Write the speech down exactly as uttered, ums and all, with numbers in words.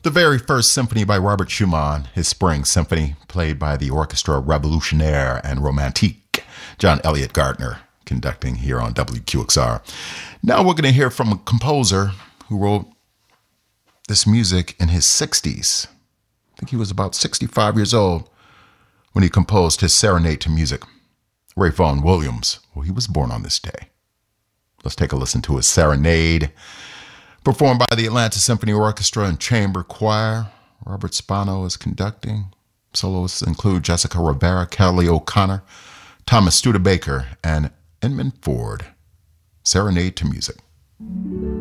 The very first symphony by Robert Schumann, his Spring Symphony, played by the Orchestra Revolutionnaire and Romantique, John Elliott Gardner, conducting here on W Q X R. Now we're going to hear from a composer who wrote this music in his sixties. I think he was about sixty-five years old when he composed his Serenade to Music. Ray Vaughan Williams, well, he was born on this day. Let's take a listen to his Serenade, performed by the Atlanta Symphony Orchestra and Chamber Choir. Robert Spano is conducting. Soloists include Jessica Rivera, Kelly O'Connor, Thomas Studebaker, and Inman Ford. Serenade to Music.